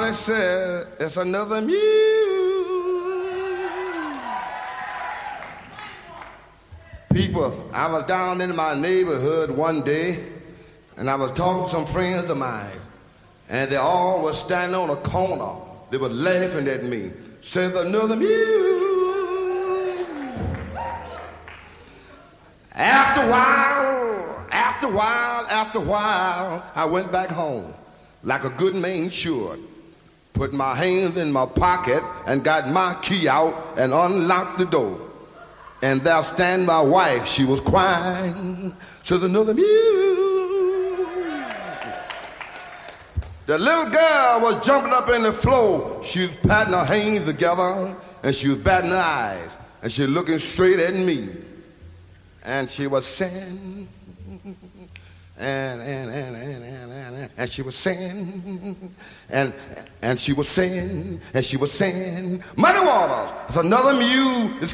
Somebody said it's another mule. People, I was down in my neighborhood one day, and I was talking to some friends of mine, and they all were standing on a corner. They were laughing at me. Said another mule. After a while, I went back home like a good man should. Put my hands in my pocket and got my key out and unlocked the door. And there stand my wife, she was crying. Said another mule. The little girl was jumping up in the floor. She was patting her hands together and she was batting her eyes. And she was looking straight at me. And she was saying, and she was saying, and she was saying, Muddy Waters, it's another mule.